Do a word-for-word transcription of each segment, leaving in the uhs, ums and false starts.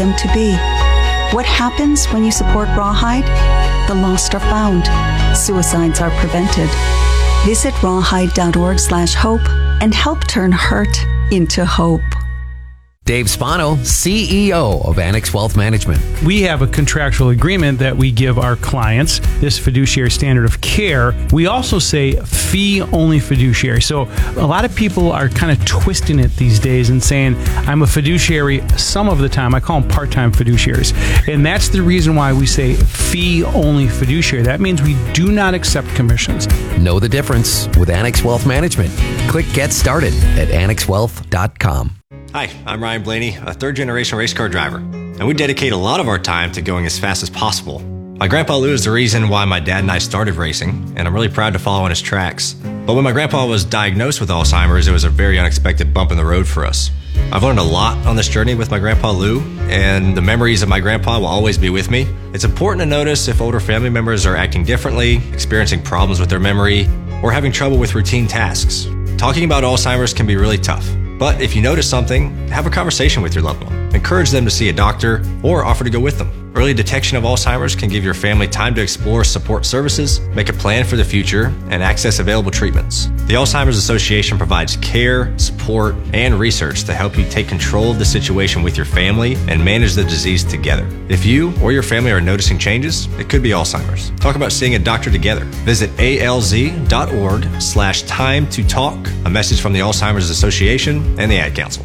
them to be. What happens when you support Rawhide? The lost are found. Suicides are prevented. Visit rawhide.org slash hope and help turn hurt into hope. Dave Spano, C E O of Annex Wealth Management. We have a contractual agreement that we give our clients, this fiduciary standard of care. We also say fee-only fiduciary. So a lot of people are kind of twisting it these days and saying, I'm a fiduciary some of the time. I call them part-time fiduciaries. And that's the reason why we say fee-only fiduciary. That means we do not accept commissions. Know the difference with Annex Wealth Management. Click Get Started at annex wealth dot com. Hi, I'm Ryan Blaney, a third-generation race car driver, and we dedicate a lot of our time to going as fast as possible. My grandpa Lou is the reason why my dad and I started racing, and I'm really proud to follow in his tracks. But when my grandpa was diagnosed with Alzheimer's, it was a very unexpected bump in the road for us. I've learned a lot on this journey with my grandpa Lou, and the memories of my grandpa will always be with me. It's important to notice if older family members are acting differently, experiencing problems with their memory, or having trouble with routine tasks. Talking about Alzheimer's can be really tough. But if you notice something, have a conversation with your loved one. Encourage them to see a doctor or offer to go with them. Early detection of Alzheimer's can give your family time to explore support services, make a plan for the future, and access available treatments. The Alzheimer's Association provides care, support, and research to help you take control of the situation with your family and manage the disease together. If you or your family are noticing changes, it could be Alzheimer's. Talk about seeing a doctor together. Visit alz.org slash time to talk. A message from the Alzheimer's Association and the Ad Council.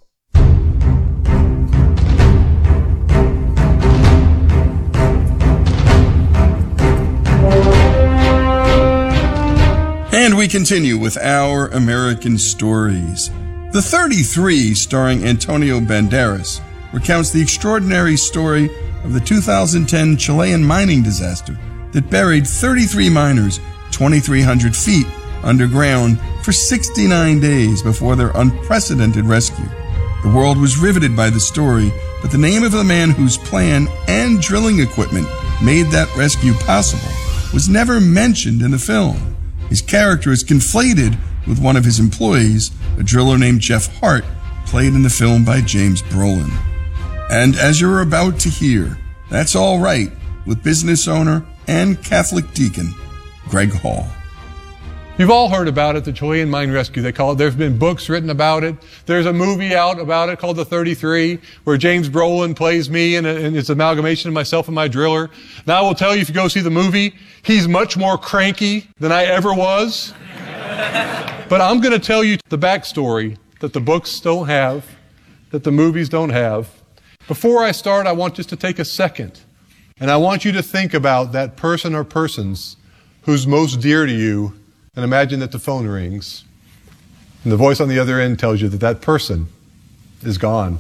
And we continue with Our American Stories. The thirty-three, starring Antonio Banderas, recounts the extraordinary story of the two thousand ten Chilean mining disaster that buried thirty-three miners twenty-three hundred feet underground for sixty-nine days before their unprecedented rescue. The world was riveted by the story, but the name of the man whose plan and drilling equipment made that rescue possible was never mentioned in the film. His character is conflated with one of his employees, a driller named Jeff Hart, played in the film by James Brolin. And as you're about to hear, that's all right with business owner and Catholic deacon Greg Hall. You've all heard about it, the Chilean mine rescue, they call it. There's been books written about it. There's a movie out about it called The thirty-three, where James Brolin plays me, and it's an amalgamation of myself and my driller. Now, I will tell you, if you go see the movie, he's much more cranky than I ever was. But I'm going to tell you the backstory that the books don't have, that the movies don't have. Before I start, I want just to take a second, and I want you to think about that person or persons who's most dear to you. And imagine that the phone rings, and the voice on the other end tells you that that person is gone.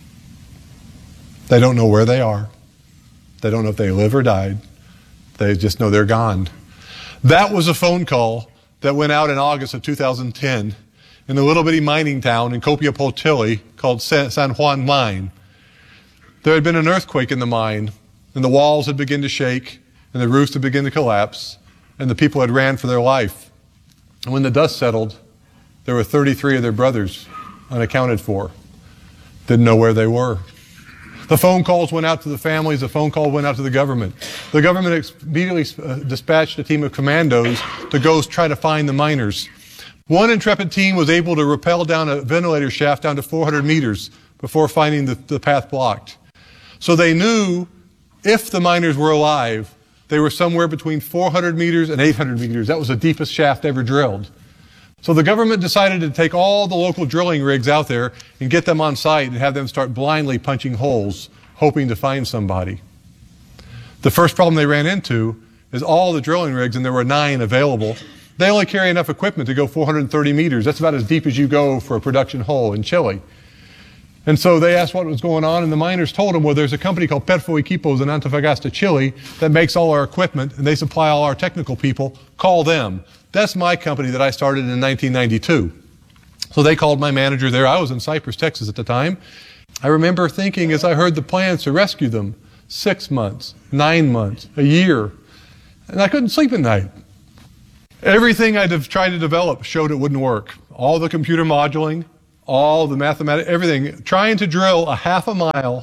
They don't know where they are. They don't know if they live or died. They just know they're gone. That was a phone call that went out in August of two thousand ten in a little bitty mining town in Copiapó, Chile called San Juan Mine. There had been an earthquake in the mine, and the walls had begun to shake, and the roofs had begun to collapse, and the people had ran for their life. And when the dust settled, there were thirty-three of their brothers unaccounted for. Didn't know where they were. The phone calls went out to the families. The phone call went out to the government. The government immediately dispatched a team of commandos to go try to find the miners. One intrepid team was able to rappel down a ventilator shaft down to four hundred meters before finding the, the path blocked. So they knew if the miners were alive, they were somewhere between four hundred meters and eight hundred meters. That was the deepest shaft ever drilled. So the government decided to take all the local drilling rigs out there and get them on site and have them start blindly punching holes, hoping to find somebody. The first problem they ran into is all the drilling rigs, and there were nine available, they only carry enough equipment to go four hundred thirty meters. That's about as deep as you go for a production hole in Chile. And so they asked what was going on, and the miners told them, well, there's a company called Perfo Equipos in Antofagasta, Chile, that makes all our equipment, and they supply all our technical people. Call them. That's my company that I started in nineteen ninety-two. So they called my manager there. I was in Cypress, Texas at the time. I remember thinking, as I heard the plans to rescue them, six months, nine months, a year, and I couldn't sleep at night. Everything I'd have tried to develop showed it wouldn't work. All the computer modeling, all the mathematics, everything. Trying to drill a half a mile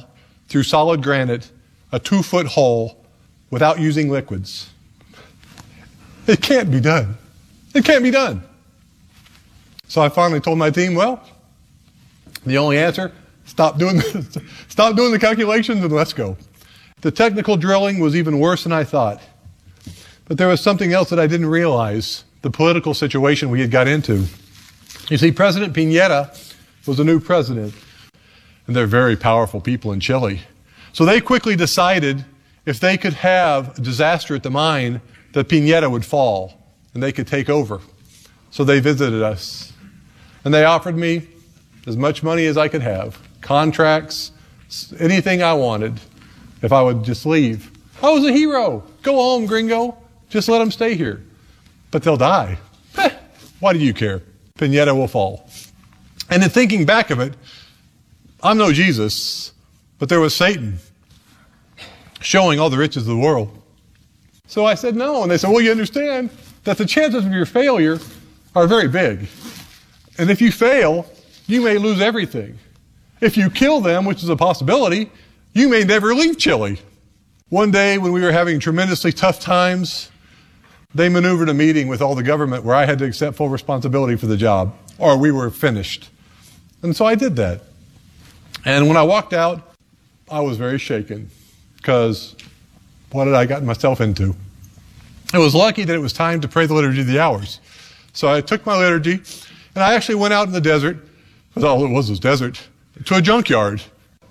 through solid granite, a two-foot hole, without using liquids. It can't be done. It can't be done. So I finally told my team, well, the only answer, stop doing the, stop doing the calculations and let's go. The technical drilling was even worse than I thought. But there was something else that I didn't realize, the political situation we had got into. You see, President Piñera was a new president, and they're very powerful people in Chile. So they quickly decided if they could have a disaster at the mine, that Piñera would fall, and they could take over. So they visited us, and they offered me as much money as I could have, contracts, anything I wanted, if I would just leave. I was a hero. Go home, gringo. Just let them stay here. But they'll die. Why do you care? Piñera will fall. And in thinking back of it, I'm no Jesus, but there was Satan showing all the riches of the world. So I said no, and they said, well, you understand that the chances of your failure are very big. And if you fail, you may lose everything. If you kill them, which is a possibility, you may never leave Chile. One day when we were having tremendously tough times, they maneuvered a meeting with all the government where I had to accept full responsibility for the job, or we were finished. And so I did that. And when I walked out, I was very shaken, because what had I gotten myself into? It was lucky that it was time to pray the Liturgy of the Hours. So I took my liturgy, and I actually went out in the desert, because all it was was desert, to a junkyard.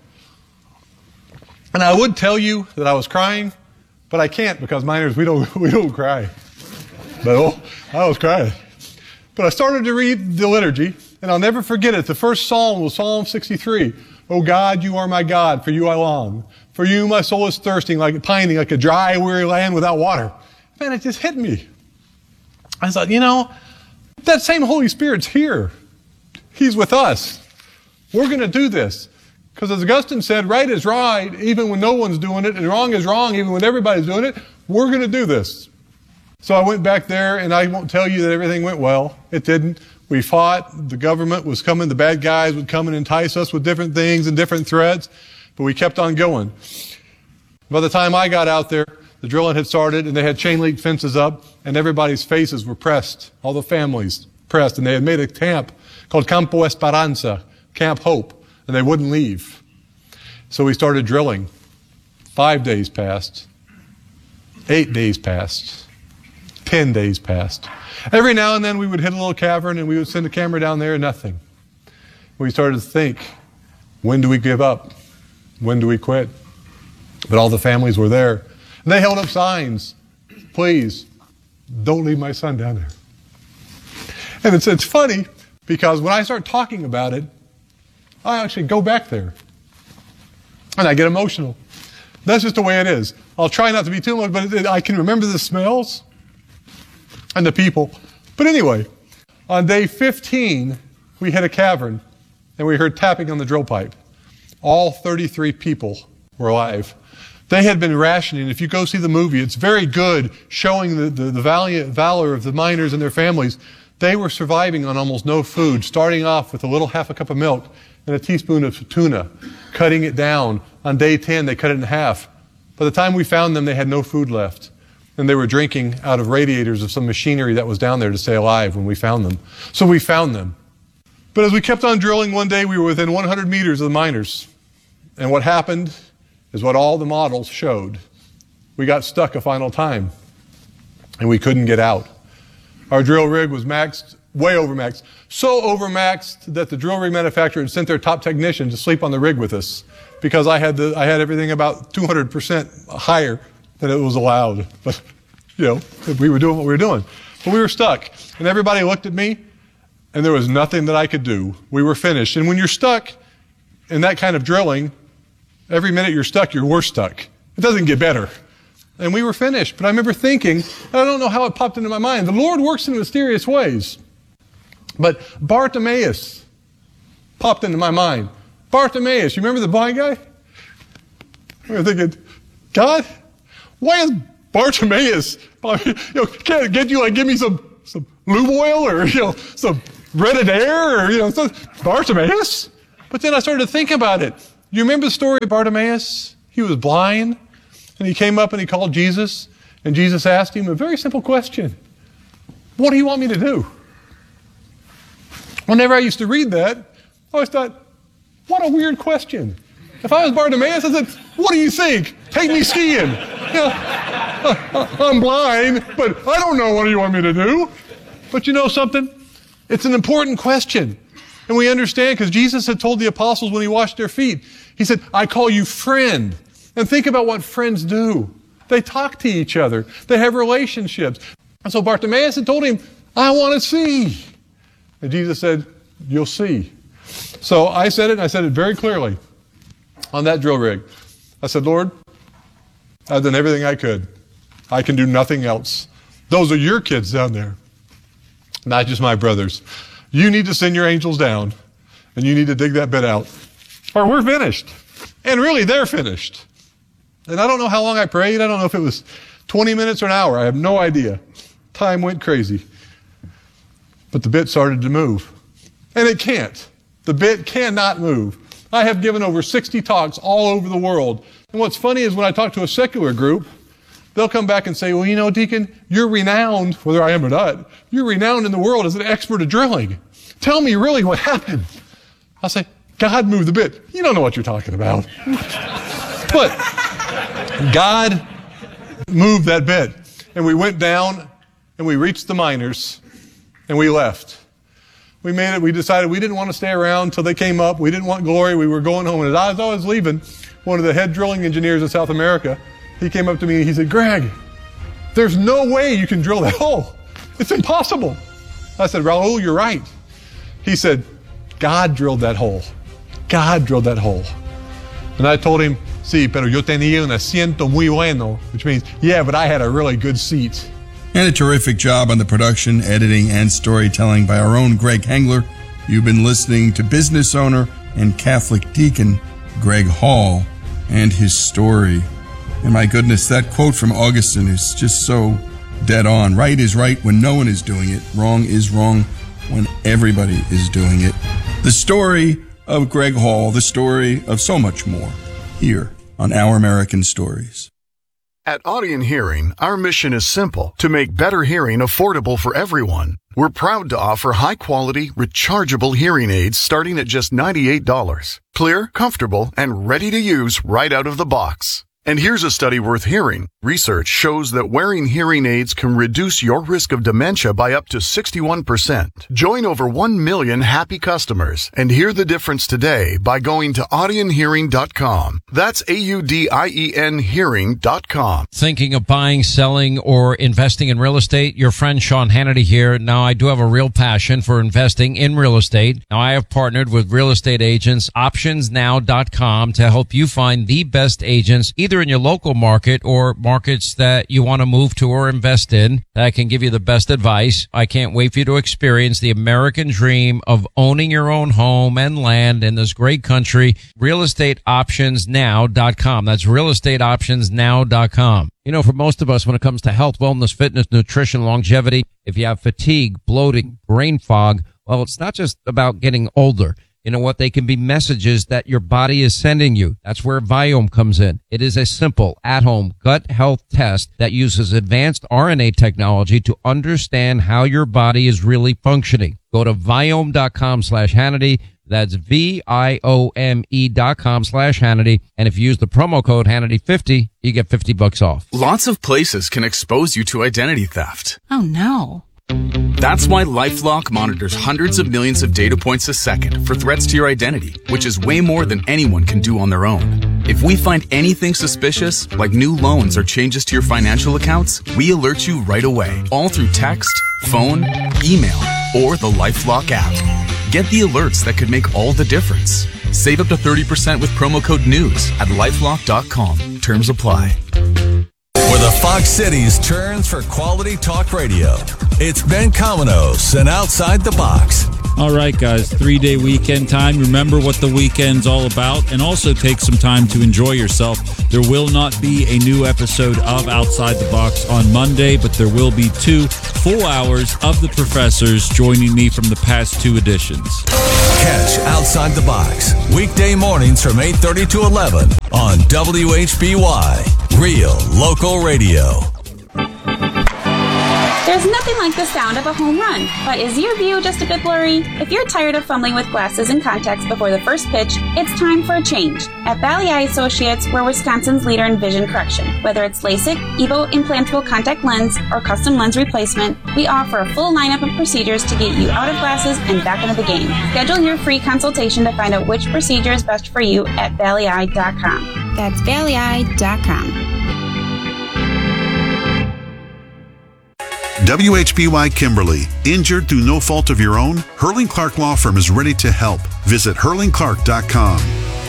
And I would tell you that I was crying, but I can't, because miners, we don't, we don't cry. But oh, I was crying. But I started to read the liturgy, and I'll never forget it. The first psalm was Psalm sixty-three. O God, you are my God, for you I long. For you my soul is thirsting, like pining, like a dry, weary land without water. Man, it just hit me. I thought, you know, that same Holy Spirit's here. He's with us. We're going to do this. Because as Augustine said, right is right, even when no one's doing it, and wrong is wrong, even when everybody's doing it. We're going to do this. So I went back there, and I won't tell you that everything went well. It didn't. We fought. The government was coming. The bad guys would come and entice us with different things and different threats. But we kept on going. By the time I got out there, the drilling had started, and they had chain link fences up, and everybody's faces were pressed, all the families pressed, and they had made a camp called Campo Esperanza, Camp Hope, and they wouldn't leave. So we started drilling. Five days passed. Eight days passed. Ten days passed. Every now and then we would hit a little cavern, and we would send a camera down there, and nothing. We started to think, when do we give up? When do we quit? But all the families were there. And they held up signs. Please, don't leave my son down there. And it's, it's funny, because when I start talking about it, I actually go back there. And I get emotional. That's just the way it is. I'll try not to be too much, but it, I can remember the smells and the people. But anyway, on day fifteen, we hit a cavern, and we heard tapping on the drill pipe. All thirty-three people were alive. They had been rationing. If you go see the movie, it's very good, showing the, the, the valiant valor of the miners and their families. They were surviving on almost no food, starting off with a little half a cup of milk and a teaspoon of tuna, cutting it down. On day ten, they cut it in half. By the time we found them, they had no food left. And they were drinking out of radiators of some machinery that was down there to stay alive when we found them. So we found them. But as we kept on drilling, one day we were within one hundred meters of the miners. And what happened is what all the models showed. We got stuck a final time, and we couldn't get out. Our drill rig was maxed, way overmaxed. So overmaxed that the drill rig manufacturer had sent their top technician to sleep on the rig with us, because I had the, I had everything about two hundred percent higher than it was allowed. But, you know, we were doing what we were doing. But we were stuck, and everybody looked at me, and there was nothing that I could do. We were finished. And when you're stuck in that kind of drilling, every minute you're stuck, you're worse stuck. It doesn't get better. And we were finished. But I remember thinking, I don't know how it popped into my mind, the Lord works in mysterious ways. But Bartimaeus popped into my mind. Bartimaeus, you remember the blind guy? We were thinking, God, why is Bartimaeus, you know, can't get you like give me some some lube oil or you know some Red Air or you know some, Bartimaeus? But then I started to think about it. You remember the story of Bartimaeus? He was blind, and he came up and he called Jesus, and Jesus asked him a very simple question. What do you want me to do? Whenever I used to read that, I always thought, what a weird question. If I was Bartimaeus, I said, what do you think? Take me skiing. You know, I'm blind, but I don't know what you want me to do. But you know something? It's an important question. And we understand because Jesus had told the apostles when he washed their feet, he said, I call you friend. And think about what friends do. They talk to each other. They have relationships. And so Bartimaeus had told him, I want to see. And Jesus said, you'll see. So I said it, and I said it very clearly on that drill rig. I said, Lord, I've done everything I could. I can do nothing else. Those are your kids down there, not just my brothers. You need to send your angels down, and you need to dig that bit out, or we're finished. And really, they're finished. And I don't know how long I prayed. I don't know if it was twenty minutes or an hour. I have no idea. Time went crazy. But the bit started to move. And it can't. The bit cannot move. I have given over sixty talks all over the world. And what's funny is when I talk to a secular group, they'll come back and say, well, you know, Deacon, you're renowned, whether I am or not, you're renowned in the world as an expert at drilling. Tell me really what happened. I'll say, God moved the bit. You don't know what you're talking about. But God moved that bit. And we went down and we reached the miners and we left. We made it. We decided we didn't want to stay around until they came up. We didn't want glory. We were going home. And as I was leaving, one of the head drilling engineers in South America, he came up to me and he said, Greg, there's no way you can drill that hole. It's impossible. I said, Raul, you're right. He said, God drilled that hole. God drilled that hole. And I told him, sí, pero yo tenía un asiento muy bueno, which means, yeah, but I had a really good seat. And a terrific job on the production, editing, and storytelling by our own Greg Hengler. You've been listening to business owner and Catholic deacon Greg Hall and his story. And my goodness, that quote from Augustine is just so dead on. Right is right when no one is doing it. Wrong is wrong when everybody is doing it. The story of Greg Hall, the story of so much more, here on Our American Stories. At Audion Hearing, our mission is simple: to make better hearing affordable for everyone. We're proud to offer high-quality, rechargeable hearing aids starting at just ninety-eight dollars. Clear, comfortable, and ready to use right out of the box. And here's a study worth hearing. Research shows that wearing hearing aids can reduce your risk of dementia by up to sixty-one percent. Join over one million happy customers and hear the difference today by going to audion hearing dot com. That's A U D I E N hearing dot com. Thinking of buying, selling, or investing in real estate? Your friend Sean Hannity here. Now, I do have a real passion for investing in real estate. Now, I have partnered with real estate agents, options now dot com, to help you find the best agents, either in your local market or markets that you want to move to or invest in, that can give you the best advice. I can't wait for you to experience the American dream of owning your own home and land in this great country. real estate options now dot com. That's real estate options now dot com. You know, for most of us, when it comes to health, wellness, fitness, nutrition, longevity, if you have fatigue, bloating, brain fog, well, it's not just about getting older. You know what? They can be messages that your body is sending you. That's where Viome comes in. It is a simple, at-home gut health test that uses advanced R N A technology to understand how your body is really functioning. Go to Viome dot com slash Hannity. That's V I O M E dot com slash Hannity. And if you use the promo code Hannity fifty, you get fifty bucks off. Lots of places can expose you to identity theft. Oh, no. That's why LifeLock monitors hundreds of millions of data points a second for threats to your identity, which is way more than anyone can do on their own. If we find anything suspicious, like new loans or changes to your financial accounts, we alert you right away, all through text, phone, email, or the LifeLock app. Get the alerts that could make all the difference. Save up to thirty percent with promo code NEWS at lifelock dot com. Terms apply. Where the Fox Cities turns for quality talk radio. It's Ben Cominos and Outside the Box. All right, guys, three-day weekend time. Remember what the weekend's all about, and also take some time to enjoy yourself. There will not be a new episode of Outside the Box on Monday, but there will be two full hours of the professors joining me from the past two editions. Catch Outside the Box weekday mornings from eight thirty to eleven on W H B Y, Real Local Radio. There's nothing like the sound of a home run, but is your view just a bit blurry? If you're tired of fumbling with glasses and contacts before the first pitch, it's time for a change. At Valley Eye Associates, we're Wisconsin's leader in vision correction. Whether it's LASIK, EVO implantable contact lens, or custom lens replacement, we offer a full lineup of procedures to get you out of glasses and back into the game. Schedule your free consultation to find out which procedure is best for you at valley eye dot com. That's valley eye dot com. W H B Y Kimberly. Injured through no fault of your own? Hurling Clark Law Firm is ready to help. Visit hurling clark dot com.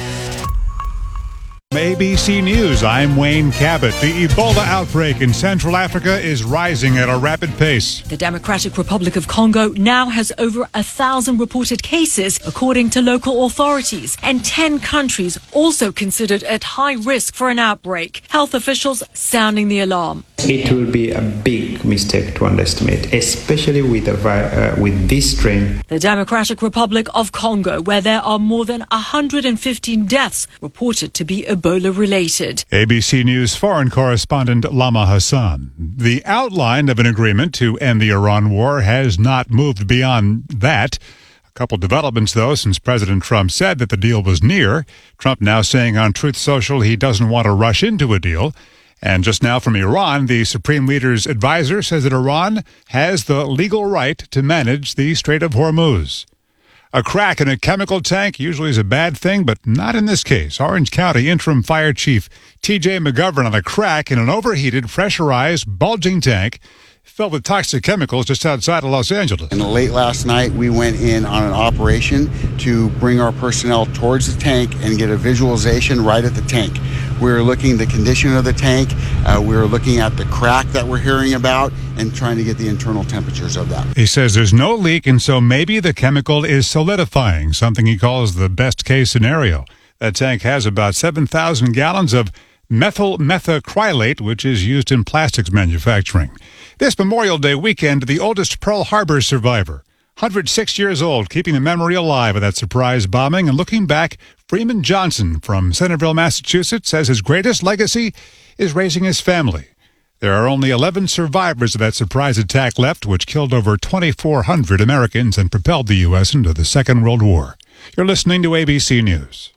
A B C News, I'm Wayne Cabot. The Ebola outbreak in Central Africa is rising at a rapid pace. The Democratic Republic of Congo now has over a thousand reported cases, according to local authorities, and ten countries also considered at high risk for an outbreak. Health officials sounding the alarm. It will be a big mistake to underestimate, especially with, a, uh, with this strain. The Democratic Republic of Congo, where there are more than one hundred fifteen deaths reported to be Ebola-related. A B C News foreign correspondent Lama Hassan. The outline of an agreement to end the Iran war has not moved beyond that. A couple developments, though, since President Trump said that the deal was near. Trump now saying on Truth Social he doesn't want to rush into a deal. And just now from Iran, the Supreme Leader's advisor says that Iran has the legal right to manage the Strait of Hormuz. A crack in a chemical tank usually is a bad thing, but not in this case. Orange County Interim Fire Chief T J McGovern on a crack in an overheated, pressurized, bulging tank filled with toxic chemicals just outside of Los Angeles. And late last night, we went in on an operation to bring our personnel towards the tank and get a visualization right at the tank. We were looking at the condition of the tank. Uh, we were looking at the crack that we're hearing about and trying to get the internal temperatures of that. He says there's no leak, and so maybe the chemical is solidifying, something he calls the best case scenario. That tank has about seven thousand gallons of methyl methacrylate, which is used in plastics manufacturing. This Memorial Day weekend, the oldest Pearl Harbor survivor, one hundred six years old, keeping the memory alive of that surprise bombing. And looking back, Freeman Johnson from Centerville, Massachusetts, says his greatest legacy is raising his family. There are only eleven survivors of that surprise attack left, which killed over twenty-four hundred Americans and propelled the U S into the Second World War. You're listening to A B C News.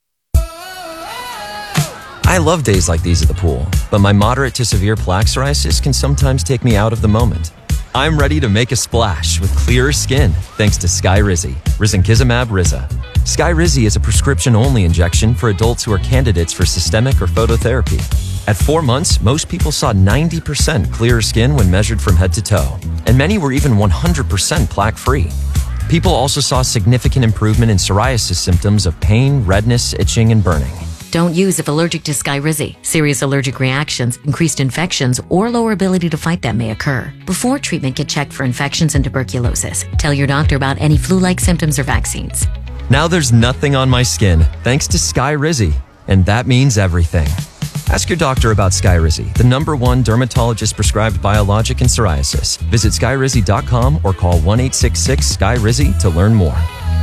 I love days like these at the pool, but my moderate to severe plaque psoriasis can sometimes take me out of the moment. I'm ready to make a splash with clearer skin thanks to Skyrizi, risankizumab Riza. Skyrizi is a prescription-only injection for adults who are candidates for systemic or phototherapy. At four months, most people saw ninety percent clearer skin when measured from head to toe, and many were even one hundred percent plaque-free. People also saw significant improvement in psoriasis symptoms of pain, redness, itching, and burning. Don't use if allergic to Skyrizi. Serious allergic reactions, increased infections, or lower ability to fight them may occur. Before treatment, get checked for infections and tuberculosis. Tell your doctor about any flu-like symptoms or vaccines. Now there's nothing on my skin thanks to Skyrizi, and that means everything. Ask your doctor about Skyrizi, the number one dermatologist-prescribed biologic in psoriasis. Visit skyrizi dot com or call one eight six six Sky Rizi to learn more.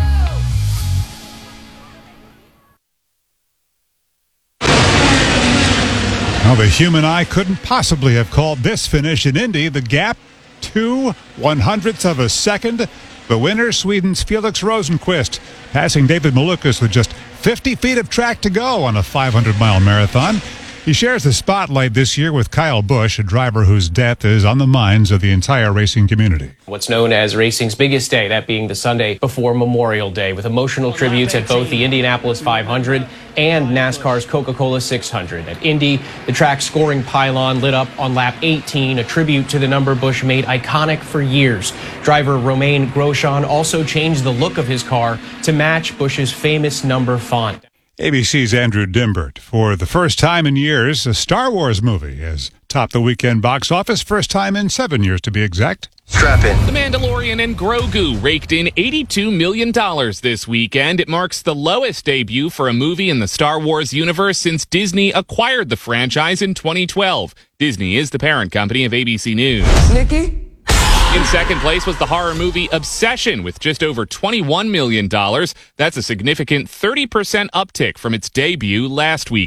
Well, the human eye couldn't possibly have called this finish in Indy. The gap, two one-hundredths of a second. The winner, Sweden's Felix Rosenqvist, passing David Malukas with just fifty feet of track to go on a five hundred mile marathon. He shares the spotlight this year with Kyle Busch, a driver whose death is on the minds of the entire racing community. What's known as racing's biggest day, that being the Sunday before Memorial Day, with emotional tributes at both the Indianapolis five hundred and NASCAR's Coca-Cola six hundred. At Indy, the track's scoring pylon lit up on lap eighteen, a tribute to the number Busch made iconic for years. Driver Romain Grosjean also changed the look of his car to match Busch's famous number font. A B C's Andrew Dimbert. For the first time in years, a Star Wars movie has topped the weekend box office. First time in seven years, to be exact. Strap in. The Mandalorian and Grogu raked in eighty-two million dollars this weekend. It marks the lowest debut for a movie in the Star Wars universe since Disney acquired the franchise in twenty twelve. Disney is the parent company of A B C News. Nikki? In second place was the horror movie Obsession with just over twenty-one million dollars. That's a significant thirty percent uptick from its debut last week.